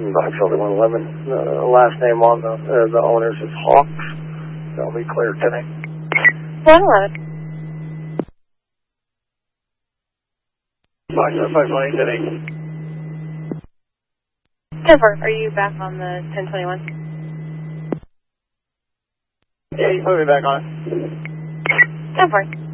Blackfield 111. The last name on the owners is Hawks. They'll be clear today. 111. Blackfield today. 10-4, are you back on the 1021? Yeah, you put me back on it. 10-4.